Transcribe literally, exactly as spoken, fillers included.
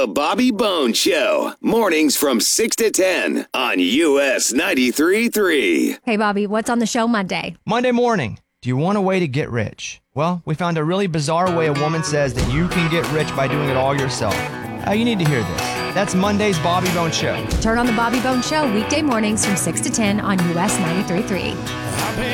The Bobby Bones Show. Mornings from six to ten on U S ninety-three point three. Hey, Bobby, what's on the show Monday? Monday morning. Do you want a way to get rich? Well, we found a really bizarre way a woman says that you can get rich by doing it all yourself. Uh, you need to hear this. That's Monday's Bobby Bones Show. Turn on The Bobby Bones Show weekday mornings from six to ten on U S ninety-three point three.